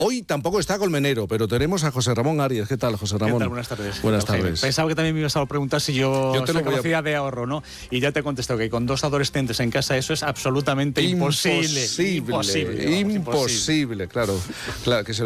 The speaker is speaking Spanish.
Hoy tampoco está Colmenero, pero tenemos a José Ramón Arias. ¿Qué tal, José Ramón? ¿Qué tal? Buenas tardes. Buenas tardes. Pensaba que también me ibas a preguntar si yo te soy lo voy conocida de ahorro, ¿no? Y ya te he contestado que con 2 adolescentes en casa eso es absolutamente imposible. Imposible, claro. Que se